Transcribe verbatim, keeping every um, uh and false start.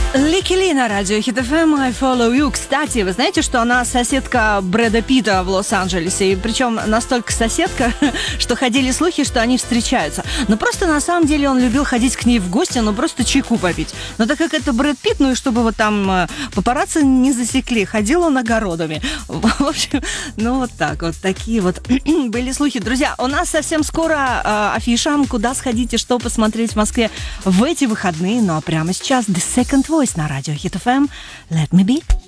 Лики Ли на радио Хит эф эм, I Follow You. Кстати, вы знаете, что она соседка Брэда Питта в Лос-Анджелесе? И причем настолько соседка, что ходили слухи, что они встречаются. Но просто на самом деле он любил ходить к ней в гости, ну просто чайку попить. Но так как это Брэд Питт, ну и чтобы вот там папарацци не засекли, ходил он огородами. В общем, ну вот так вот, такие вот были слухи. Друзья, у нас совсем скоро э, афиша, куда сходить и что посмотреть в Москве в эти выходные. Ну а прямо сейчас The Second Voice на радио Хит эф эм. Let me be.